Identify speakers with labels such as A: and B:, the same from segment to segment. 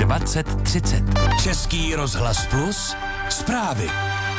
A: 2030. Český rozhlas Plus, zprávy.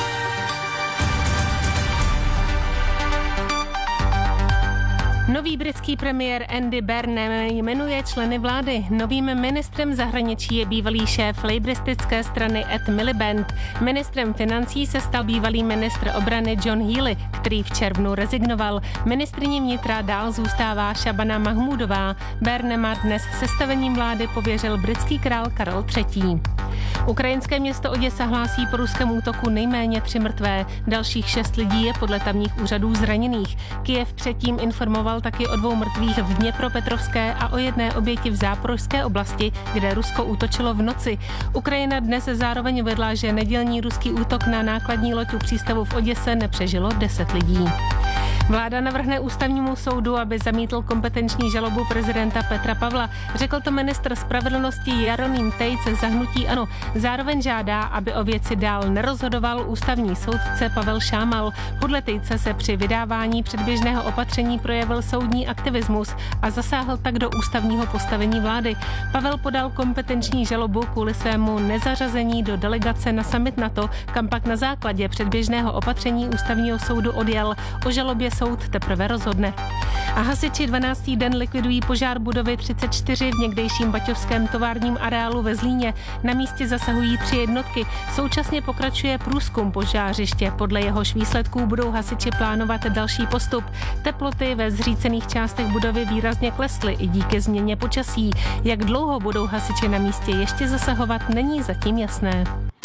B: Nový britský premiér Andy Burnham jmenuje členy vlády. Novým ministrem zahraničí je bývalý šéf laboristické strany Ed Miliband. Ministrem financí se stal bývalý ministr obrany John Healey, který v červnu rezignoval. Ministryní vnitra dál zůstává Shabana Mahmudová. Burnhama dnes sestavením vlády pověřil britský král Karel III. Ukrajinské město Oděsa hlásí po ruském útoku nejméně 3 mrtvé. Dalších 6 lidí je podle tamních úřadů zraněných. Kyjev předtím informoval taky o 2 mrtvých v Dněpropetrovské a o 1 oběti v Záporožské oblasti, kde Rusko útočilo v noci. Ukrajina dnes zároveň uvedla, že nedělní ruský útok na nákladní loď u přístavu v Oděse nepřežilo 10 lidí. Vláda navrhne ústavnímu soudu, aby zamítl kompetenční žalobu prezidenta Petra Pavla. Řekl to ministr spravedlnosti Jeroným Tejc za hnutí ANO. Zároveň žádá, aby o věci dál nerozhodoval ústavní soudce Pavel Šámal. Podle Tejce se při vydávání předběžného opatření projevil soudní aktivismus a zasáhl tak do ústavního postavení vlády. Pavel podal kompetenční žalobu kvůli svému nezařazení do delegace na summit NATO, kam pak na základě předběžného opatření ústavního soudu odjel. O žalobě soud teprve rozhodne. A hasiči 12. den likvidují požár budovy 34 v někdejším baťovském továrním areálu ve Zlíně. Na místě zasahují 3 jednotky. Současně pokračuje průzkum požářiště. Podle jehož výsledků budou hasiči plánovat další postup. Teploty ve zřícených částech budovy výrazně klesly i díky změně počasí. Jak dlouho budou hasiči na místě ještě zasahovat, není zatím jasné.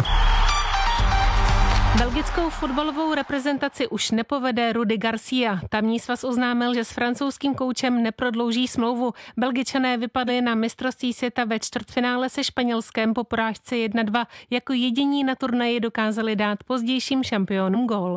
B: Belgickou fotbalovou reprezentaci už nepovede Rudi Garcia. Tamní svaz oznámil, že s francouzským koučem neprodlouží smlouvu. Belgičané vypadli na mistrovství světa ve čtvrtfinále se Španělskem po porážce 1-2. Jako jediní na turnaji dokázali dát pozdějším šampionům gól.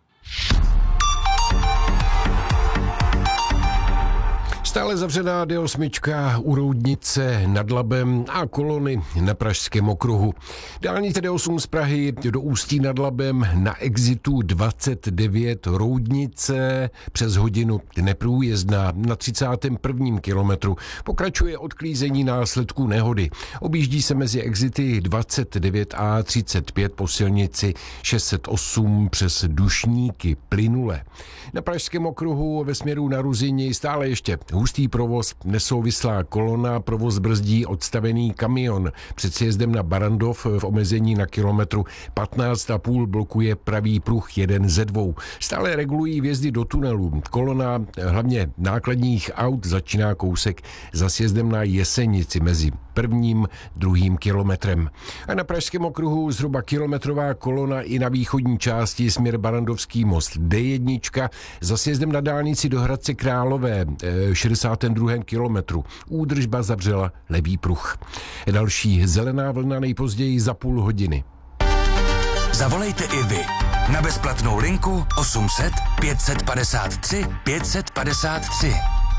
C: Stále zavřená D8 u Roudnice nad Labem a kolony na Pražském okruhu. Dálnice D8 z Prahy do Ústí nad Labem na exitu 29 Roudnice přes hodinu neprůjezdná na 31. kilometru. Pokračuje odklízení následků nehody. Objíždí se mezi exity 29 a 35 po silnici 608 přes Dušníky plynule. Na Pražském okruhu ve směru na Ruzyni stále ještě hustý provoz, nesouvislá kolona, provoz brzdí odstavený kamion. Před sjezdem na Barandov v omezení na kilometru 15,5 blokuje pravý pruh 1 ze 2. Stále regulují vjezdy do tunelu. Kolona hlavně nákladních aut začíná kousek za sjezdem na Jesenici mezi 1. 2. kilometrem. A na Pražském okruhu zhruba kilometrová kolona i na východní části směr Barandovský most D1 za sjezdem na dálnici do Hradce Králové 62. kilometru. Údržba zavřela levý pruh. Další zelená vlna nejpozději za půl hodiny.
A: Zavolejte i vy na bezplatnou linku 800 553 553.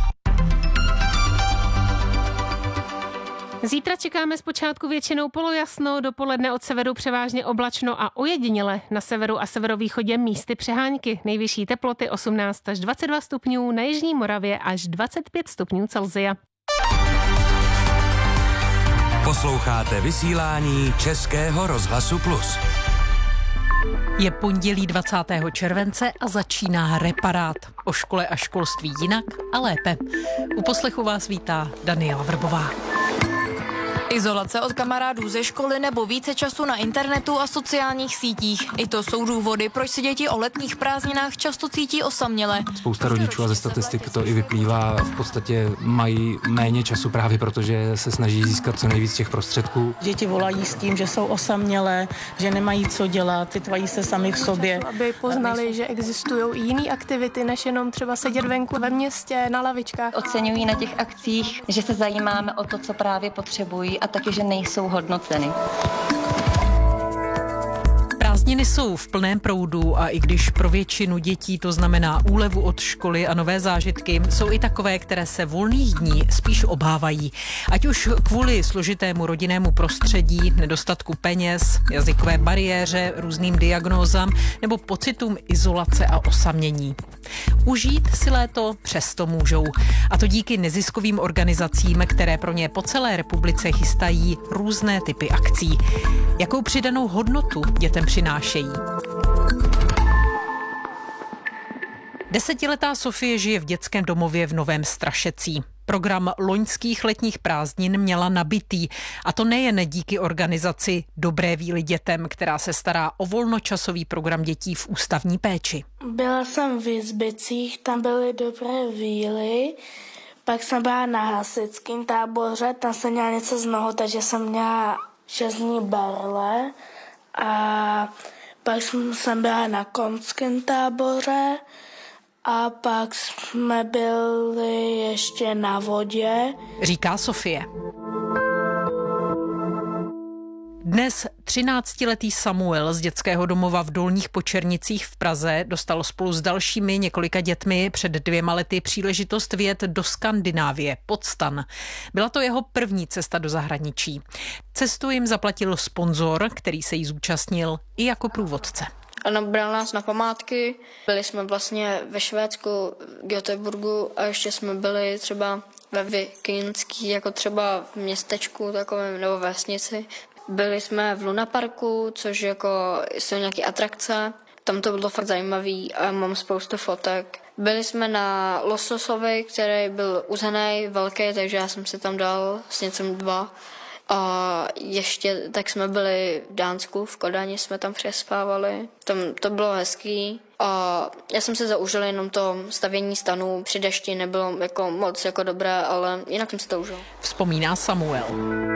B: Zítra čekáme zpočátku většinou polojasno, dopoledne od severu převážně oblačno a ojediněle na severu a severovýchodě místy přehánky. Nejvyšší teploty 18 až 22 stupňů, na jižní Moravě až 25 stupňů Celsia.
A: Posloucháte vysílání Českého rozhlasu Plus.
D: Je pondělí 20. července a začíná Reparát. O škole a školství jinak a lépe. U poslechu vás vítá Daniela Vrbová.
E: Izolace od kamarádů ze školy nebo více času na internetu a sociálních sítích. I to jsou důvody, proč se děti o letních prázdninách často cítí osaměle.
F: Spousta rodičů a ze statistik to i vyplývá, v podstatě mají méně času právě protože se snaží získat co nejvíc těch prostředků.
G: Děti volají s tím, že jsou osamělé, že nemají co dělat, vytvají se sami v sobě.
H: Aby poznali, že existují i jiné aktivity, než jenom třeba sedět venku ve městě na lavičkách.
I: Oceňují na těch akcích, že se zajímáme o to, co právě potřebují a taky, že nejsou hodnoceny.
D: Prázdniny jsou v plném proudu a i když pro většinu dětí to znamená úlevu od školy a nové zážitky, jsou i takové, které se volných dní spíš obávají. Ať už kvůli složitému rodinnému prostředí, nedostatku peněz, jazykové bariéře, různým diagnózám nebo pocitům izolace a osamění. Užít si léto přesto můžou. A to díky neziskovým organizacím, které pro ně po celé republice chystají různé typy akcí. Jakou přidanou hodnotu dětem přinášejí? 10letá Sofie žije v dětském domově v Novém Strašecí. Program loňských letních prázdnin měla nabitý, a to nejen díky organizaci Dobré víly dětem, která se stará o volnočasový program dětí v ústavní péči.
J: Byla jsem v Jizbicích, tam byly dobré víly, pak jsem byla na hasičském táboře, tam jsem měla něco z nohou, takže jsem měla 6 dní berle a pak jsem byla na konském táboře a pak jsme byli ještě na vodě.
D: Říká Sofie. Dnes 13letý Samuel z dětského domova v Dolních Počernicích v Praze dostal spolu s dalšími několika dětmi před 2 lety příležitost vyjet do Skandinávie, pod Stan. Byla to jeho první cesta do zahraničí. Cestu jim zaplatil sponzor, který se jí zúčastnil i jako průvodce.
K: Bral nás na památky, byli jsme vlastně ve Švédsku, v Göteborgu a ještě jsme byli třeba ve Vikingský, jako třeba v městečku takovém nebo vesnici. Byli jsme v Lunaparku, což jako jsou nějaké atrakce, tam to bylo fakt zajímavý a mám spoustu fotek. Byli jsme na Lososovi, který byl uzený, velký, takže já jsem si tam dal s něcem 2. A ještě tak jsme byli v Dánsku, v Kodani jsme tam přespávali. Tam to bylo hezký. A já jsem si zaužil jenom to stavění stanů. Při dešti nebylo jako moc jako dobré, ale jinak jsem si to užil.
D: Vzpomíná Samuel.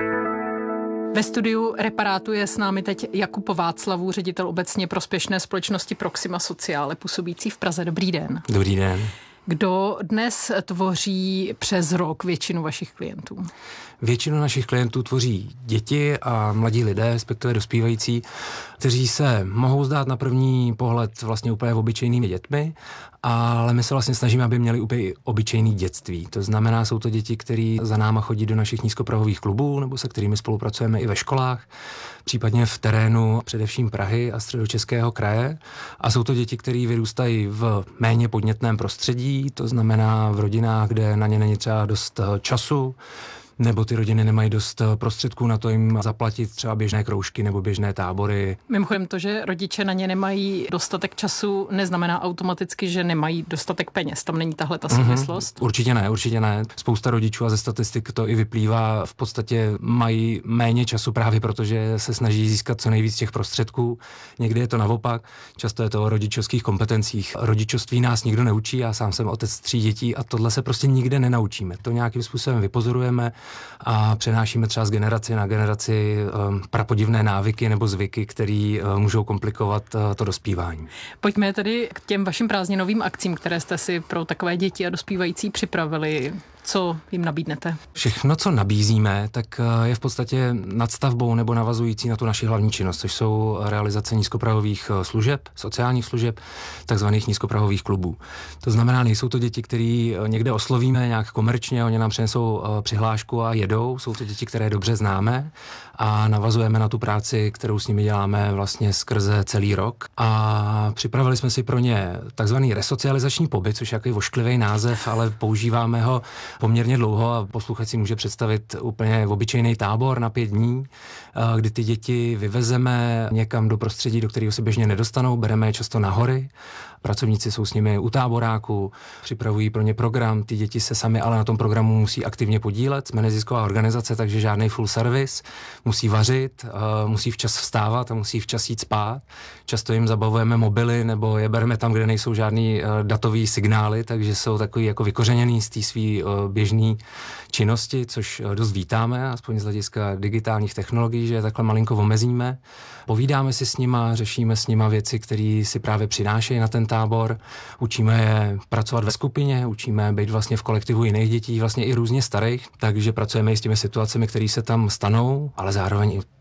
D: Ve studiu Reparátu je s námi teď Jakub Václavů, ředitel obecně prospěšné společnosti Proxima Sociale, působící v Praze. Dobrý den.
F: Dobrý den.
D: Kdo dnes tvoří přes rok většinu vašich klientů?
F: Většinu našich klientů tvoří děti a mladí lidé, respektive dospívající, kteří se mohou zdát na první pohled vlastně úplně obyčejnými dětmi, ale my se vlastně snažíme, aby měli úplně obyčejný dětství. To znamená, jsou to děti, které za náma chodí do našich nízkoprahových klubů, nebo se kterými spolupracujeme i ve školách, případně v terénu především Prahy a Středočeského kraje. A jsou to děti, které vyrůstají v méně podnětném prostředí, to znamená v rodinách, kde na ně není třeba dost času, nebo ty rodiny nemají dost prostředků na to jim zaplatit třeba běžné kroužky nebo běžné tábory.
D: Mimochodem to, že rodiče na ně nemají dostatek času, neznamená automaticky, že nemají dostatek peněz. Tam není tahle ta souvislost?
F: Určitě ne. Spousta rodičů a ze statistik to i vyplývá. V podstatě mají méně času právě protože se snaží získat co nejvíc těch prostředků. Někdy je to naopak. Často je to o rodičovských kompetencích. Rodičovství nás nikdo neučí. Já sám jsem otec 3 dětí a tohle se prostě nikde nenaučíme. To nějakým způsobem vypozorujeme a přenášíme třeba z generace na generaci prapodivné návyky nebo zvyky, které můžou komplikovat to dospívání.
D: Pojďme tedy k těm vašim prázdninovým akcím, které jste si pro takové děti a dospívající připravili. Co jim nabídnete?
F: Všechno, co nabízíme, tak je v podstatě nadstavbou nebo navazující na tu naši hlavní činnost, což jsou realizace nízkoprahových služeb, sociálních služeb, takzvaných nízkoprahových klubů. To znamená, nejsou to děti, které někde oslovíme nějak komerčně, oni nám přinesou přihlášku a jedou. Jsou to děti, které dobře známe a navazujeme na tu práci, kterou s nimi děláme vlastně skrze celý rok. A připravili jsme si pro ně takzvaný resocializační pobyt, což je takový ošklivý název, ale používáme ho poměrně dlouho a posluchač si může představit úplně obyčejný tábor na 5 dní, kdy ty děti vyvezeme někam do prostředí, do kterého se běžně nedostanou, bereme je často na hory. Pracovníci jsou s nimi u táboráku, připravují pro ně program, ty děti se sami ale na tom programu musí aktivně podílet. Jsme nezisková organizace, takže žádný full service, musí vařit, musí včas vstávat a musí včas jít spát. Často jim zabavujeme mobily nebo je bereme tam, kde nejsou žádný datový signály, takže jsou takový jako vykořeněný z té svý běžné činnosti, což dost vítáme, aspoň z hlediska digitálních technologií, že je takhle malinko omezíme. Povídáme si s nima, řešíme s nima věci, které si právě přinášejí na ten tábor. Učíme je pracovat ve skupině, učíme být vlastně v kolektivu jiných dětí, vlastně i různě starých, takže pracujeme i s těmi situacemi, které se tam stanou, ale zároveň i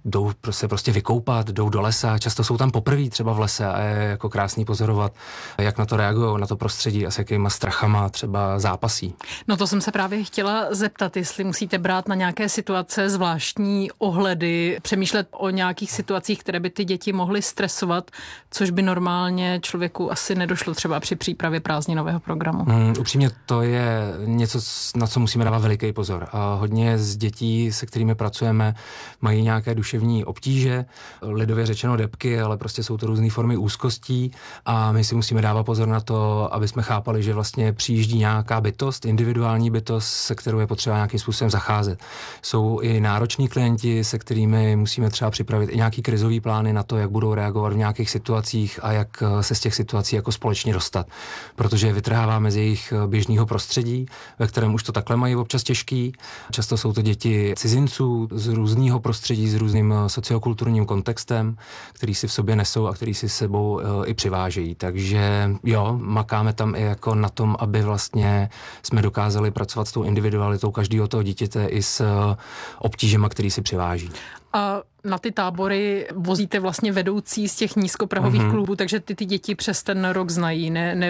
F: jdou se prostě vykoupat, jdou do lesa, často jsou tam poprvé třeba v lese a je jako krásný pozorovat, jak na to reagují, na to prostředí a s jakýma strachama třeba zápasí.
D: No to jsem se právě chtěla zeptat, jestli musíte brát na nějaké situace zvláštní ohledy, přemýšlet o nějakých situacích, které by ty děti mohly stresovat, což by normálně člověku asi nedošlo třeba při přípravě prázdninového programu.
F: Upřímně to je něco, na co musíme dávat veliký pozor. A hodně z dětí, se kterými pracujeme, mají nějaké duševní obtíže, lidově řečeno debky, ale prostě jsou to různé formy úzkostí a my si musíme dávat pozor na to, aby jsme chápali, že vlastně přijíždí nějaká bytost, individuální bytost, se kterou je potřeba nějakým způsobem zacházet. Jsou i nároční klienti, se kterými musíme třeba připravit i nějaký krizový plány na to, jak budou reagovat v nějakých situacích a jak se z těch situací jako společně dostat. Protože vytrháváme z jejich běžného prostředí, ve kterém už to takhle mají občas těžký. Často jsou to děti cizinců z různého prostředí, s různým sociokulturním kontextem, který si v sobě nesou a který si s sebou i přivážejí. Takže jo, makáme tam i jako na tom, aby vlastně jsme dokázali pracovat s tou individualitou každého toho dítěte i s obtížema, který si přiváží.
D: A na ty tábory vozíte vlastně vedoucí z těch nízkoprahových klubů, takže ty děti přes ten rok znají,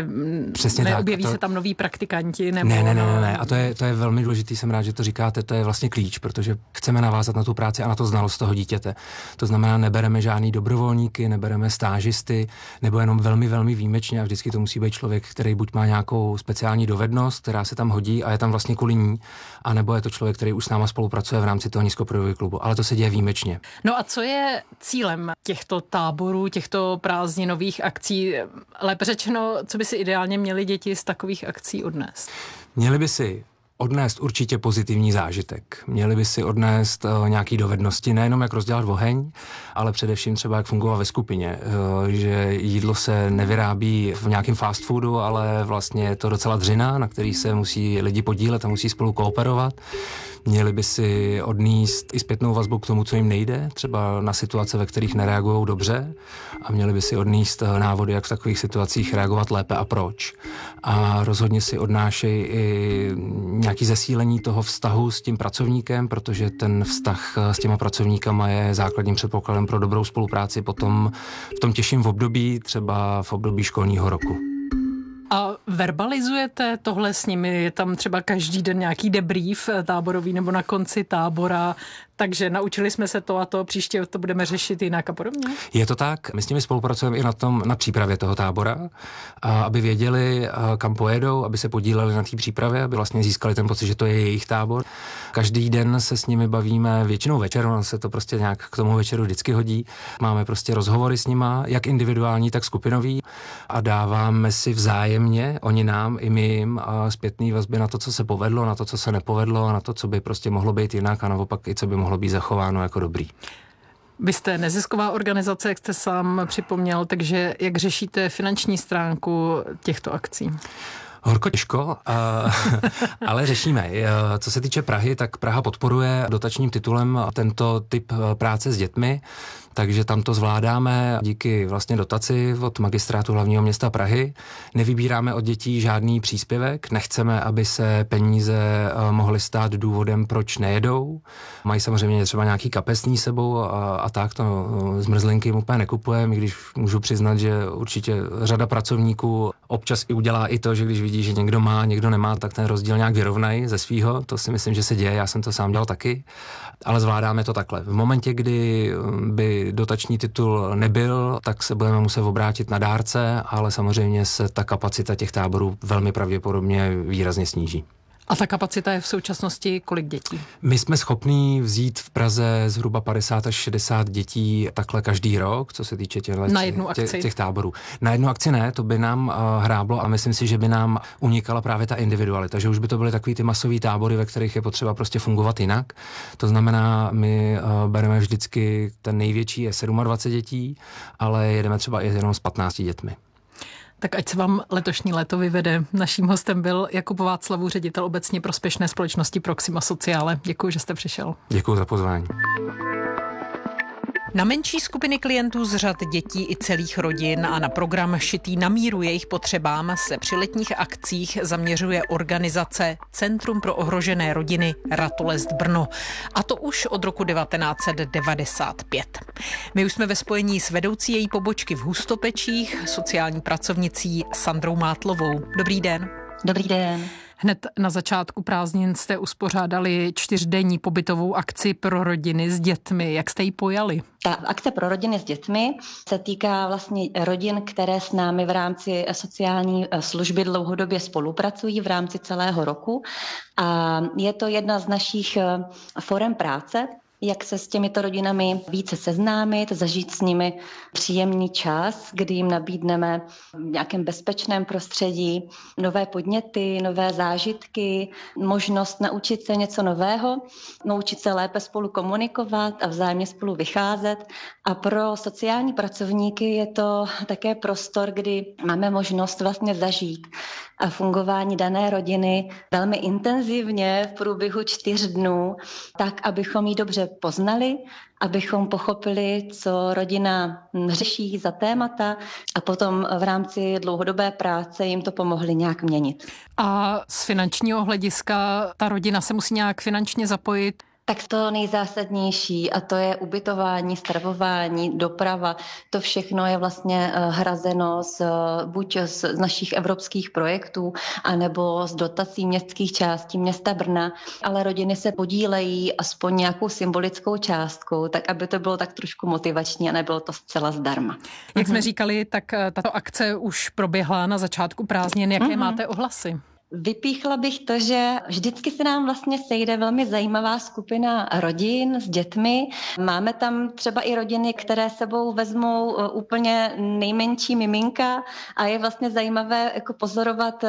D: neobjeví se tam noví praktikanti? Nebo
F: Ne. A to je velmi důležitý, jsem rád, že to říkáte, to je vlastně klíč, protože chceme navázat na tu práci a na to znalost toho dítěte. To znamená, nebereme žádný dobrovolníky, nebereme stážisty, nebo jenom velmi, velmi výjimečně a vždycky to musí být člověk, který buď má nějakou speciální dovednost, která se tam hodí a je tam vlastně kvůli ní, anebo je to člověk, který už s náma spolupracuje v rámci toho nízkoprojového klubu, ale to se děje výjimečně.
D: No a co je cílem těchto táborů, těchto prázdninových akcí? Lépe řečeno, co by si ideálně měly děti z takových akcí odnést?
F: Měli by si odnést určitě pozitivní zážitek. Měli by si odnést nějaké dovednosti, nejenom jak rozdělat oheň, ale především třeba jak fungovat ve skupině. Že jídlo se nevyrábí v nějakém fast foodu, ale vlastně je to docela dřina, na který se musí lidi podílet a musí spolu kooperovat. Měli by si odníst i zpětnou vazbu k tomu, co jim nejde, třeba na situace, ve kterých nereagují dobře, a měli by si odníst návody, jak v takových situacích reagovat lépe a proč. A rozhodně si odnášejí i nějaké zesílení toho vztahu s tím pracovníkem, protože ten vztah s těma pracovníkama je základním předpokladem pro dobrou spolupráci potom v tom těžším období, třeba v období školního roku.
D: A verbalizujete tohle s nimi? Je tam třeba každý den nějaký debrief táborový nebo na konci tábora, takže naučili jsme se to a to, příště to budeme řešit jinak a podobně?
F: Je to tak. My s nimi spolupracujeme i na přípravě toho tábora, aby věděli, kam pojedou, aby se podíleli na té přípravě, aby vlastně získali ten pocit, že to je jejich tábor. Každý den se s nimi bavíme, většinou večer, ono se to prostě nějak k tomu večeru vždycky hodí. Máme prostě rozhovory s nima, jak individuální, tak skupinový, a dáváme si vzájemně, oni nám i my jim, zpětný vazby na to, co se povedlo, na to, co se nepovedlo a na to, co by prostě mohlo být jinak a naopak i co by mohlo být zachováno jako dobrý.
D: Vy jste nezisková organizace, jak jste sám připomněl, takže jak řešíte finanční stránku těchto akcí?
F: Horko těžko, ale řešíme. Co se týče Prahy, tak Praha podporuje dotačním titulem tento typ práce s dětmi, takže tam to zvládáme díky vlastně dotaci od Magistrátu hlavního města Prahy. Nevybíráme od dětí žádný příspěvek, nechceme, aby se peníze mohly stát důvodem, proč nejedou. Mají samozřejmě třeba nějaký kapesní sebou a tak, to zmrzlinky jim úplně nekupujeme, i když můžu přiznat, že určitě řada pracovníků občas i udělá i to, že když vidí, že někdo má, někdo nemá, tak ten rozdíl nějak vyrovnají ze svýho. To si myslím, že se děje, já jsem to sám dělal taky, ale zvládáme to takhle. V momentě, kdy by dotační titul nebyl, tak se budeme muset obrátit na dárce, ale samozřejmě se ta kapacita těch táborů velmi pravděpodobně výrazně sníží.
D: A ta kapacita je v současnosti kolik dětí?
F: My jsme schopní vzít v Praze zhruba 50 až 60 dětí takhle každý rok, co se týče těch táborů. Na jednu akci ne, to by nám hráblo a myslím si, že by nám unikala právě ta individualita, že už by to byly takový ty masový tábory, ve kterých je potřeba prostě fungovat jinak. To znamená, my bereme vždycky, ten největší je 27 dětí, ale jedeme třeba i jenom s 15 dětmi.
D: Tak ať se vám letošní léto vyvede. Naším hostem byl Jakub Václavů, ředitel obecně prospěšné společnosti Proxima Sociale. Děkuji, že jste přišel.
F: Děkuji za pozvání.
D: Na menší skupiny klientů z řad dětí i celých rodin a na program šitý na míru jejich potřebám se při letních akcích zaměřuje organizace Centrum pro ohrožené rodiny Ratolest Brno. A to už od roku 1995. My už jsme ve spojení s vedoucí její pobočky v Hustopečích, sociální pracovnicí Sandrou Mátlovou. Dobrý den.
I: Dobrý den.
D: Hned na začátku prázdnin jste uspořádali 4denní pobytovou akci pro rodiny s dětmi. Jak jste ji pojali?
I: Ta akce pro rodiny s dětmi se týká vlastně rodin, které s námi v rámci sociální služby dlouhodobě spolupracují v rámci celého roku. A je to jedna z našich forem práce, jak se s těmito rodinami více seznámit, zažít s nimi příjemný čas, kdy jim nabídneme v nějakém bezpečném prostředí nové podněty, nové zážitky, možnost naučit se něco nového, naučit se lépe spolu komunikovat a vzájemně spolu vycházet. A pro sociální pracovníky je to také prostor, kdy máme možnost vlastně zažít a fungování dané rodiny velmi intenzivně v průběhu 4 dnů, tak, abychom ji dobře poznali, abychom pochopili, co rodina řeší za témata a potom v rámci dlouhodobé práce jim to pomohli nějak měnit.
D: A z finančního hlediska ta rodina se musí nějak finančně zapojit?
I: Tak to nejzásadnější a to je ubytování, stravování, doprava. To všechno je vlastně hrazeno buď z našich evropských projektů, anebo z dotací městských částí města Brna, ale rodiny se podílejí aspoň nějakou symbolickou částkou, tak aby to bylo tak trošku motivační a nebylo to zcela zdarma.
D: Jak jsme říkali, tak tato akce už proběhla na začátku prázdnin. Jaké máte ohlasy?
I: Vypíchla bych to, že vždycky se nám vlastně sejde velmi zajímavá skupina rodin s dětmi. Máme tam třeba i rodiny, které sebou vezmou úplně nejmenší miminka a je vlastně zajímavé jako pozorovat,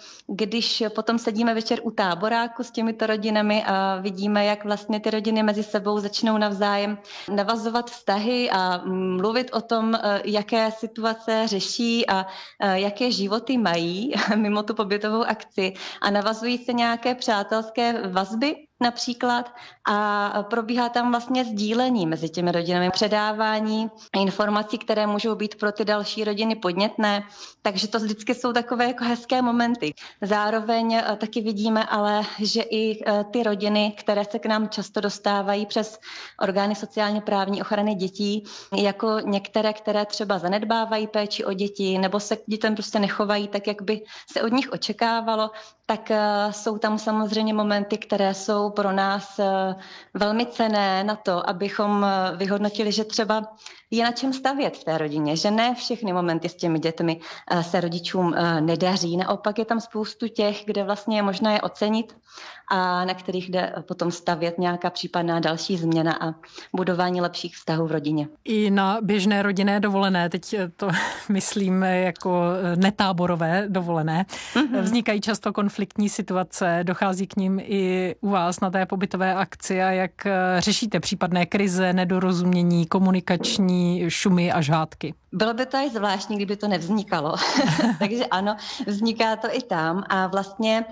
I: když potom sedíme večer u táboráku s těmito rodinami a vidíme, jak vlastně ty rodiny mezi sebou začnou navzájem navazovat vztahy a mluvit o tom, jaké situace řeší a jaké životy mají mimo tu pobytovou akci. A navazují se nějaké přátelské vazby například a probíhá tam vlastně sdílení mezi těmi rodinami, předávání informací, které můžou být pro ty další rodiny podnětné, takže to vždycky jsou takové jako hezké momenty. Zároveň taky vidíme ale, že i ty rodiny, které se k nám často dostávají přes orgány sociálně právní ochrany dětí, jako některé, které třeba zanedbávají péči o děti nebo se k dětem prostě nechovají tak, jak by se od nich očekávalo, tak jsou tam samozřejmě momenty, které jsou pro nás velmi cenné na to, abychom vyhodnotili, že třeba je na čem stavět v té rodině, že ne všechny momenty s těmi dětmi se rodičům nedaří. Naopak je tam spoustu těch, kde vlastně je možné je ocenit a na kterých jde potom stavět nějaká případná další změna a budování lepších vztahů v rodině.
D: I na běžné rodinné dovolené, teď to myslím jako netáborové dovolené, vznikají často konfliktní situace, dochází k nim i u vás na té pobytové akci a jak řešíte případné krize, nedorozumění, komunikační šumy a žhádky?
I: Bylo by to i zvláštní, kdyby to nevznikalo. Takže ano, vzniká to i tam a vlastně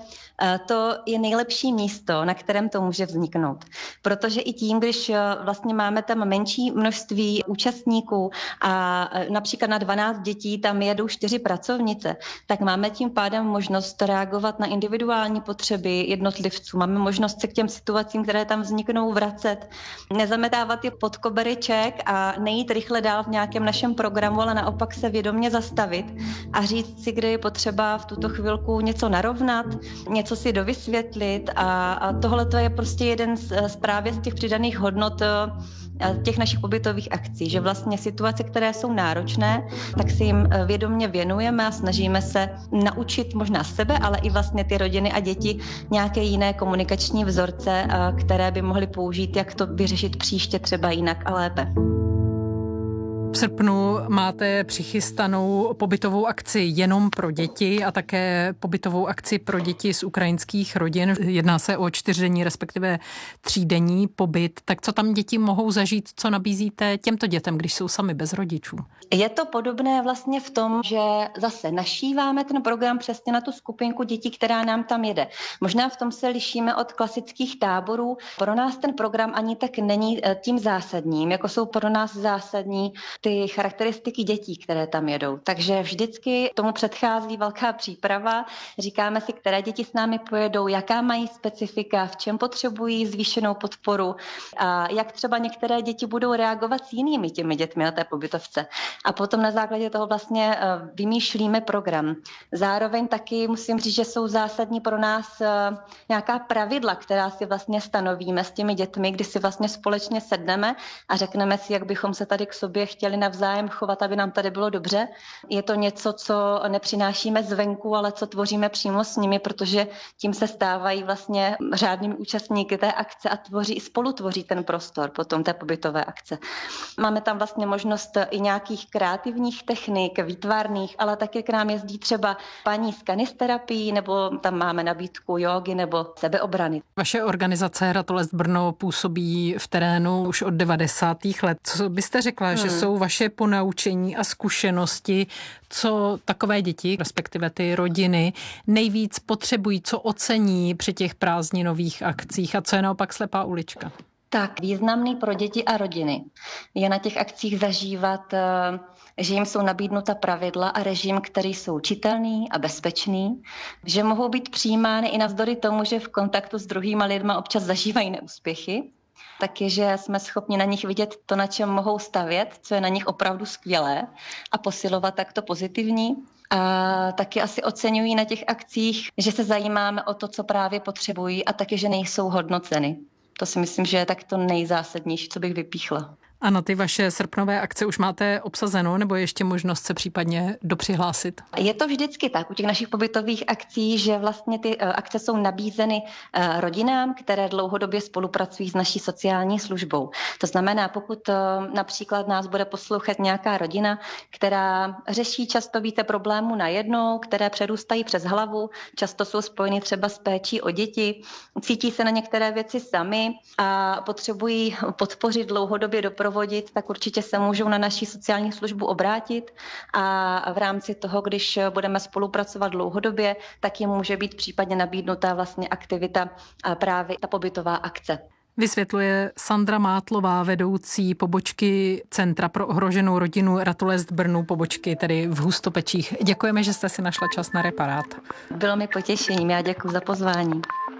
I: to je nejlepší místo, na kterém to může vzniknout. Protože i tím, když vlastně máme tam menší množství účastníků a například na 12 dětí tam jedou 4 pracovnice, tak máme tím pádem možnost reagovat na individuální potřeby jednotlivců. Máme možnost se k těm situacím, které tam vzniknou, vracet, nezametávat je pod kobereček a nejít rychle dál v nějakém našem programu, ale naopak se vědomě zastavit a říct si, kde je potřeba v tuto chvilku něco narovnat, něco si dovysvětlit a tohle to je prostě jeden z právě z těch přidaných hodnot těch našich pobytových akcí, že vlastně situace, které jsou náročné, tak si jim vědomě věnujeme a snažíme se naučit možná sebe, ale i vlastně ty rodiny a děti nějaké jiné komunikační vzorce, které by mohly použít, jak to vyřešit příště třeba jinak a lépe.
D: V srpnu máte přichystanou pobytovou akci jenom pro děti a také pobytovou akci pro děti z ukrajinských rodin. Jedná se o 4denní, respektive 3denní pobyt. Tak co tam děti mohou zažít, co nabízíte těmto dětem, když jsou sami bez rodičů?
I: Je to podobné vlastně v tom, že zase našíváme ten program přesně na tu skupinku dětí, která nám tam jede. Možná v tom se lišíme od klasických táborů. Pro nás ten program ani tak není tím zásadním, jako jsou pro nás zásadní ty charakteristiky dětí, které tam jedou. Takže vždycky tomu předchází velká příprava. Říkáme si, které děti s námi pojedou, jaká mají specifika, v čem potřebují zvýšenou podporu a jak třeba některé děti budou reagovat s jinými těmi dětmi na té pobytovce. A potom na základě toho vlastně vymýšlíme program. Zároveň taky musím říct, že jsou zásadní pro nás nějaká pravidla, která si vlastně stanovíme s těmi dětmi, kdy si vlastně společně sedneme a řekneme si, jak bychom se tady k sobě chtěli navzájem chovat, aby nám tady bylo dobře. Je to něco, co nepřinášíme zvenku, ale co tvoříme přímo s nimi, protože tím se stávají vlastně řádnými účastníky té akce a spolutvoří ten prostor potom té pobytové akce. Máme tam vlastně možnost i nějakých kreativních technik, výtvarných, ale taky k nám jezdí třeba paní z kanisterapií, nebo tam máme nabídku jógy nebo sebeobrany.
D: Vaše organizace Ratolest Brno působí v terénu už od 90. let. Co byste řekla, že jsou vaše ponaučení a zkušenosti, co takové děti, respektive ty rodiny, nejvíc potřebují, co ocení při těch prázdninových akcích a co je naopak slepá ulička?
I: Tak, významný pro děti a rodiny je na těch akcích zažívat, že jim jsou nabídnuta pravidla a režim, který jsou čitelný a bezpečný, že mohou být přijímány i navzdory tomu, že v kontaktu s druhýma lidma občas zažívají neúspěchy. Taky, že jsme schopni na nich vidět to, na čem mohou stavět, co je na nich opravdu skvělé a posilovat takto pozitivní. A taky asi oceňují na těch akcích, že se zajímáme o to, co právě potřebují a taky, že nejsou hodnoceny. To si myslím, že je tak to nejzásadnější, co bych vypíchla.
D: A na ty vaše srpnové akce už máte obsazeno, nebo je ještě možnost se případně dopřihlásit?
I: Je to vždycky tak u těch našich pobytových akcí, že vlastně ty akce jsou nabízeny rodinám, které dlouhodobě spolupracují s naší sociální službou. To znamená, pokud například nás bude poslouchat nějaká rodina, která řeší často více problémů najednou, které přerůstají přes hlavu, často jsou spojeny třeba s péčí o děti, cítí se na některé věci sami a potřebují podpořit dlouhodobě doprovodit, tak určitě se můžou na naši sociální službu obrátit a v rámci toho, když budeme spolupracovat dlouhodobě, tak jim může být případně nabídnutá vlastně aktivita a právě ta pobytová akce.
D: Vysvětluje Sandra Mátlová, vedoucí pobočky Centra pro ohroženou rodinu Ratolest Brnu, pobočky tedy v Hustopečích. Děkujeme, že jste si našla čas na Reparát.
I: Bylo mi potěšením, já děkuji za pozvání.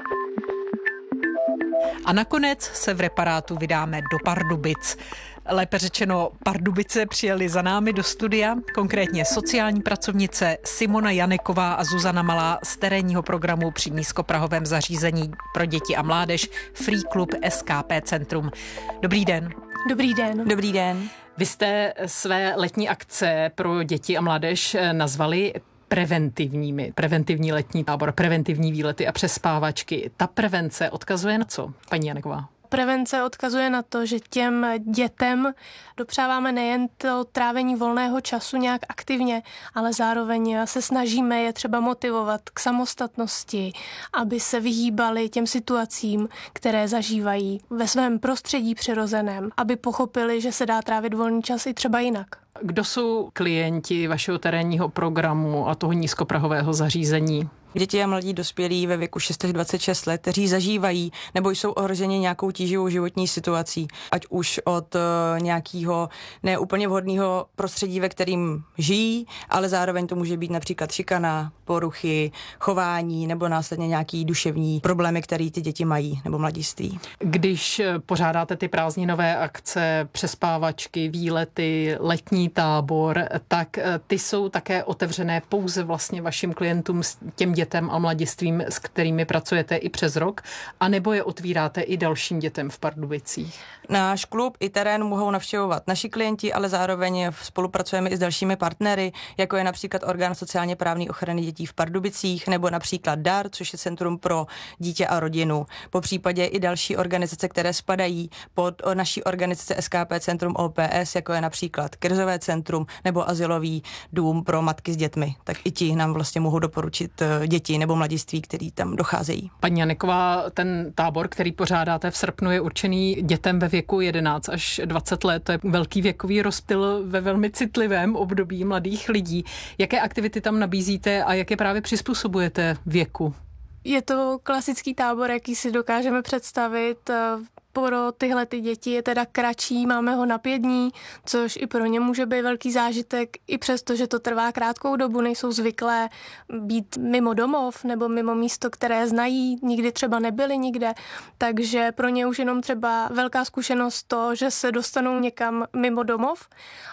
D: A nakonec se v Reparátu vydáme do Pardubic. Lépe řečeno, Pardubice přijeli za námi do studia, konkrétně sociální pracovnice Simona Janeková a Zuzana Malá z terénního programu při nízkoprahovém zařízení pro děti a mládež Free Club SKP Centrum. Dobrý den.
H: Dobrý den.
L: Dobrý den.
D: Vy jste své letní akce pro děti a mládež nazvali preventivní letní tábor, preventivní výlety a přespávačky. Ta prevence odkazuje na co, paní Janeková?
H: Prevence odkazuje na to, že těm dětem dopřáváme nejen to trávení volného času nějak aktivně, ale zároveň se snažíme je třeba motivovat k samostatnosti, aby se vyhýbali těm situacím, které zažívají ve svém prostředí přirozeném, aby pochopili, že se dá trávit volný čas i třeba jinak.
D: Kdo jsou klienti vašeho terénního programu a toho nízkoprahového zařízení?
L: Děti a mladí dospělí ve věku 6 až 26 let, kteří zažívají nebo jsou ohroženi nějakou tíživou životní situací, ať už od nějakého neúplně vhodného prostředí, ve kterým žijí, ale zároveň to může být například šikana, poruchy, chování nebo následně nějaký duševní problémy, které ty děti mají nebo mladiství.
D: Když pořádáte ty prázdninové akce, přespávačky, výlety, letní tábor, tak ty jsou také otevřené pouze vlastně vašim klientům, těm dětem dětem a mladistvím, s kterými pracujete i přes rok, anebo je otvíráte i dalším dětem v Pardubicích?
L: Náš klub i terén mohou navštěvovat naši klienti, ale zároveň spolupracujeme i s dalšími partnery, jako je například Orgán sociálně právní ochrany dětí v Pardubicích, nebo například DAR, což je Centrum pro dítě a rodinu. Po případě i další organizace, které spadají pod naší organizace SKP Centrum OPS, jako je například Krizové centrum nebo Azylový dům pro matky s dětmi. Tak i ti nám vlastně mohou doporučit děti nebo mladiství, který tam docházejí.
D: Paní Janeková, ten tábor, který pořádáte v srpnu, je určený dětem ve věku 11 až 20 let. To je velký věkový rozptyl ve velmi citlivém období mladých lidí. Jaké aktivity tam nabízíte a jak je právě přizpůsobujete věku?
H: Je to klasický tábor, jaký si dokážeme představit. Pro tyhle ty děti je teda kratší, máme ho na 5 dní, což i pro ně může být velký zážitek, i přesto, že to trvá krátkou dobu, nejsou zvyklé být mimo domov nebo mimo místo, které znají, nikdy třeba nebyli nikde, takže pro ně už jenom třeba velká zkušenost to, že se dostanou někam mimo domov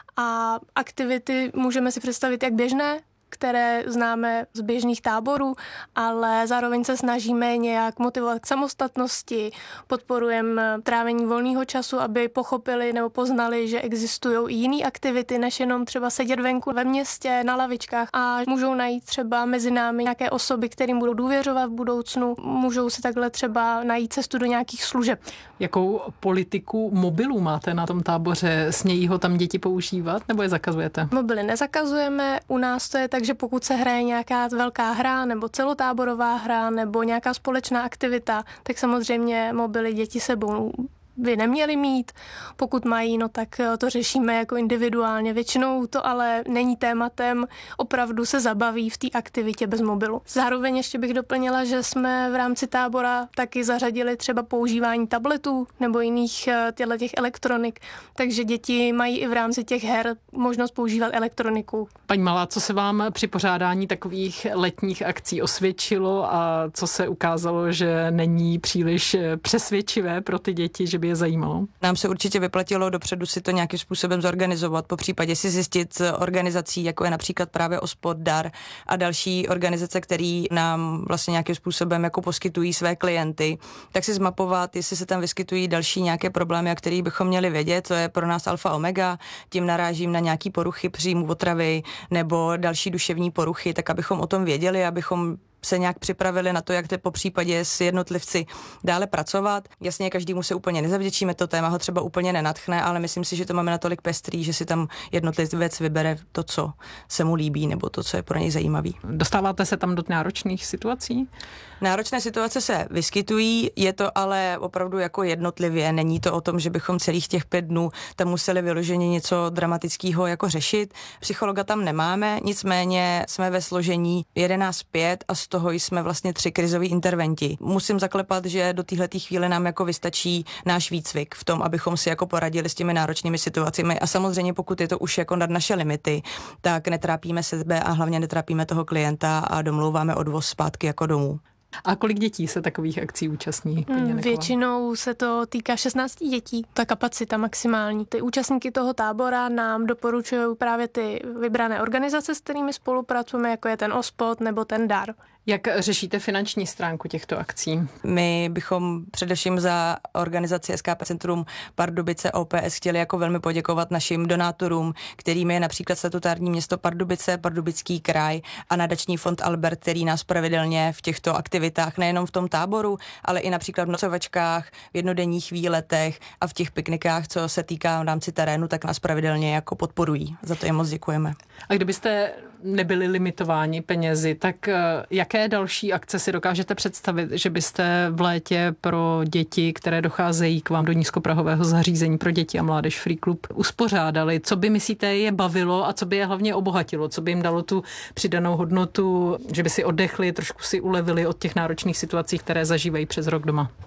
H: a aktivity můžeme si představit jak běžné, které známe z běžných táborů, ale zároveň se snažíme nějak motivovat k samostatnosti, podporujeme trávení volného času, aby pochopili nebo poznali, že existují i jiné aktivity, než jenom třeba sedět venku ve městě na lavičkách a můžou najít třeba mezi námi nějaké osoby, kterým budou důvěřovat v budoucnu, můžou si takhle třeba najít cestu do nějakých služeb.
D: Jakou politiku mobilů máte na tom táboře? Smějí ho tam děti používat nebo je zakazujete?
H: Mobily nezakazujeme, u nás to je tak, že pokud se hraje nějaká velká hra nebo celotáborová hra nebo nějaká společná aktivita, tak samozřejmě mobily děti sebou by neměli mít. Pokud mají, no tak to řešíme jako individuálně. Většinou to ale není tématem, opravdu se zabaví v té aktivitě bez mobilu. Zároveň ještě bych doplnila, že jsme v rámci tábora taky zařadili třeba používání tabletů nebo jiných těch elektronik, takže děti mají i v rámci těch her možnost používat elektroniku.
D: Paní Malá, co se vám při pořádání takových letních akcí osvědčilo a co se ukázalo, že není příliš přesvědčivé pro ty děti, že by je zajímalo?
L: Nám se určitě vyplatilo dopředu si to nějakým způsobem zorganizovat, po případě si zjistit organizací, jako je například právě OSPOD, DAR a další organizace, které nám vlastně nějakým způsobem jako poskytují své klienty, tak si zmapovat, jestli se tam vyskytují další nějaké problémy, o kterých bychom měli vědět, to je pro nás alfa omega, tím narážím na nějaký poruchy příjmu potravy nebo další duševní poruchy, tak abychom o tom věděli, abychom se nějak připravili na to, jak po případě s jednotlivci dále pracovat. Jasně, každému se úplně nezavděčíme, to téma ho třeba úplně nenadchne, ale myslím si, že to máme natolik pestrý, že si tam jednotlivec vybere to, co se mu líbí, nebo to, co je pro něj zajímavý.
D: Dostáváte se tam do náročných situací?
L: Náročné situace se vyskytují, je to ale opravdu jako jednotlivě. Není to o tom, že bychom celých těch 5 dnů tam museli vyloženě něco dramatického jako řešit. Psychologa tam nemáme, nicméně jsme ve složení 11-5 a z toho jsme vlastně 3 krizoví interventi. Musím zaklepat, že do téhleté chvíle nám jako vystačí náš výcvik v tom, abychom si jako poradili s těmi náročnými situacemi a samozřejmě pokud je to už jako nad naše limity, tak netrápíme sebe a hlavně netrápíme toho klienta a domlouváme odvoz zpátky jako domů.
D: A kolik dětí se takových akcí účastní?
H: Většinou se to týká 16 dětí, ta kapacita maximální. Ty účastníky toho tábora nám doporučují právě ty vybrané organizace, s kterými spolupracujeme, jako je ten OSPOD nebo ten DAR.
D: Jak řešíte finanční stránku těchto akcí?
L: My bychom především za organizaci SKP Centrum Pardubice OPS chtěli jako velmi poděkovat našim donátorům, kterými je například statutární město Pardubice, Pardubický kraj a nadační fond Albert, který nás pravidelně v těchto aktivitách, nejenom v tom táboru, ale i například v nocovačkách, v jednodenních výletech a v těch piknikách, co se týká v rámci terénu, tak nás pravidelně jako podporují. Za to jim moc děkujeme.
D: A kdybyste nebyli limitováni penězi, tak jaké další akce si dokážete představit, že byste v létě pro děti, které docházejí k vám do nízkoprahového zařízení pro děti a mládež Free Club, uspořádali? Co by, myslíte, je bavilo a co by je hlavně obohatilo? Co by jim dalo tu přidanou hodnotu, že by si oddechli, trošku si ulevili od těch náročných situací, které zažívají přes rok doma?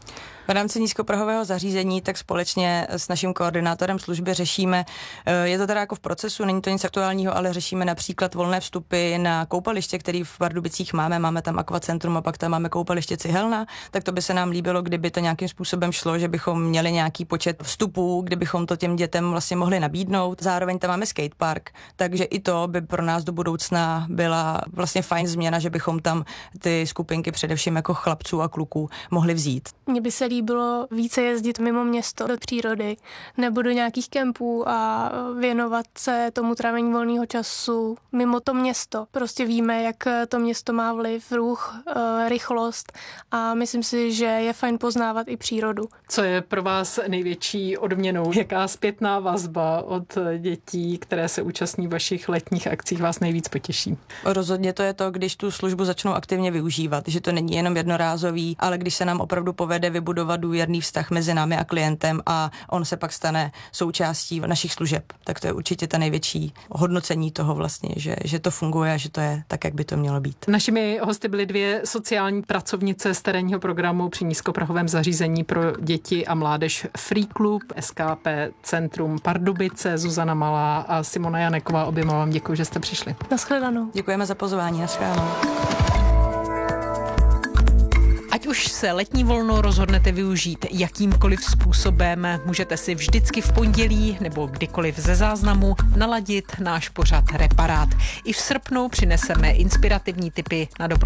L: V rámci nízkoprahového zařízení tak společně s naším koordinátorem služby řešíme, je to teda jako v procesu, není to nic aktuálního, ale řešíme například volné vstupy na koupaliště, který v Pardubicích máme tam akvacentrum a pak tam máme koupaliště Cihelna, tak to by se nám líbilo, kdyby to nějakým způsobem šlo, že bychom měli nějaký počet vstupů, kdybychom to těm dětem vlastně mohli nabídnout. Zároveň tam máme skatepark, takže i to by pro nás do budoucna byla vlastně fajn změna, že bychom tam ty skupinky především jako chlapců a kluků mohli vzít.
H: Mně by se líbilo více jezdit mimo město do přírody nebo do nějakých kempů a věnovat se tomu trávení volného času mimo to město. Prostě víme, jak to město má vliv, ruch, rychlost a myslím si, že je fajn poznávat i přírodu.
D: Co je pro vás největší odměnou? Jaká zpětná vazba od dětí, které se účastní vašich letních akcích, vás nejvíc potěší?
L: Rozhodně to je to, když tu službu začnou aktivně využívat, že to není jenom jednorázový, ale když se nám opravdu povede vybudovat důvěrný vztah mezi námi a klientem a on se pak stane součástí našich služeb. Tak to je určitě ta největší hodnocení toho vlastně, že to funguje a že to je tak, jak by to mělo být.
D: Našimi hosty byly 2 sociální pracovnice z terénního programu při nízkoprahovém zařízení pro děti a mládež Free Club, SKP Centrum Pardubice, Zuzana Malá a Simona Janeková. Oběma vám děkuji, že jste přišli.
H: Naschledanou.
L: Děkujeme za pozvání. Naschledanou.
D: Ať už se letní volno rozhodnete využít jakýmkoliv způsobem, můžete si vždycky v pondělí nebo kdykoliv ze záznamu naladit náš pořad Reparát. I v srpnu přineseme inspirativní tipy na dobrou